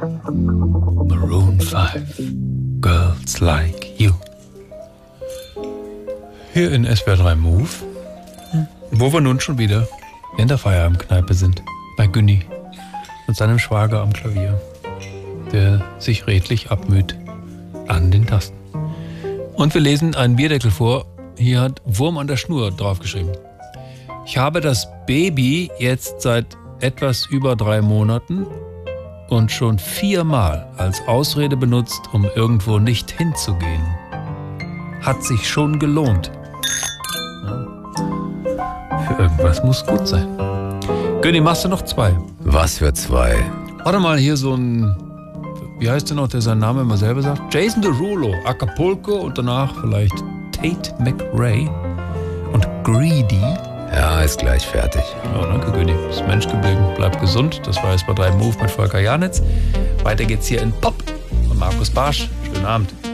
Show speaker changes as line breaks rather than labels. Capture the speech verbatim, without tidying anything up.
Maroon five, Girls Like You. Hier in S W R drei Move, wo wir nun schon wieder in der Feierabendkneipe sind, bei Günni und seinem Schwager am Klavier, der sich redlich abmüht an den Tasten. Und wir lesen einen Bierdeckel vor. Hier hat Wurm an der Schnur draufgeschrieben. Ich habe das Baby jetzt seit etwas über drei Monaten und schon viermal als Ausrede benutzt, um irgendwo nicht hinzugehen. Hat sich schon gelohnt. Ja. Für irgendwas muss gut sein. Günni, machst du noch zwei?
Was für zwei?
Warte mal, hier so ein, wie heißt der noch, der seinen Namen immer selber sagt? Jason Derulo, Acapulco und danach vielleicht Tate McRae und Greedy.
Ja, ist gleich fertig.
Ja, danke, Günni. Ist Mensch geblieben, bleibt gesund. Das war jetzt bei drei Move mit Volker Janitz. Weiter geht's hier in Pop von Markus Barsch. Schönen Abend.